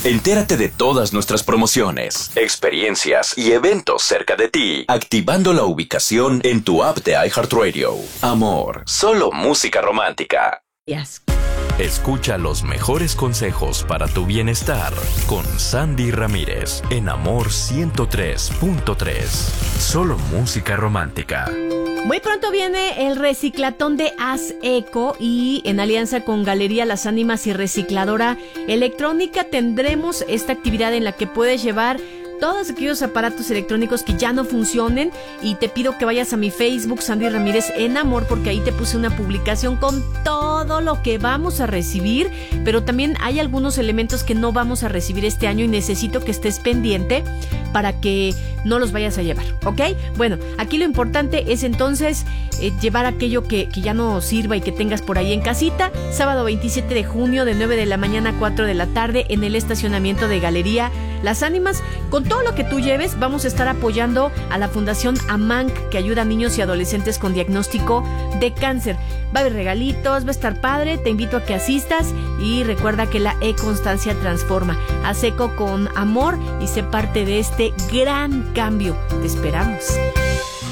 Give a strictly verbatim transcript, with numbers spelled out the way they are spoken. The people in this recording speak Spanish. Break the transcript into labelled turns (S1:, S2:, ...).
S1: Entérate de todas nuestras promociones, experiencias y eventos cerca de ti, activando la ubicación en tu app de iHeartRadio. Amor, solo música romántica.
S2: Yes.
S3: Escucha los mejores consejos para tu bienestar con Sandy Ramírez en Amor ciento tres punto tres. Solo música romántica.
S2: Muy pronto viene el reciclatón de Haz Eco y en alianza con Galería Las Ánimas y Recicladora Electrónica tendremos esta actividad en la que puedes llevar todos aquellos aparatos electrónicos que ya no funcionen, y te pido que vayas a mi Facebook, Sandy Ramírez en Amor, porque ahí te puse una publicación con todo lo que vamos a recibir, pero también hay algunos elementos que no vamos a recibir este año y necesito que estés pendiente para que no los vayas a llevar, ¿ok? Bueno, aquí lo importante es entonces eh, llevar aquello que, que ya no sirva y que tengas por ahí en casita. Sábado veintisiete de junio de nueve de la mañana a cuatro de la tarde en el estacionamiento de Galería Las Ánimas. Con todo lo que tú lleves vamos a estar apoyando a la Fundación AMANC, que ayuda a niños y adolescentes con diagnóstico de cáncer. Va a haber regalitos, va a estar padre, te invito a que asistas y recuerda que la e-constancia transforma. Haz eco con amor y sé parte de este gran cambio. Te esperamos.